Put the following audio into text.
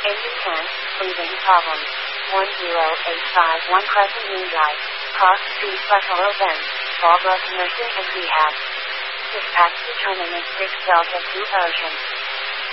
Agent 10, breathing problems. 10851 Crescent Moon Drive. Cross Street, Buffalo Bend. Fallbrook Nursing and Rehab. Dispatch determinant 6 Delta 2 Ocean.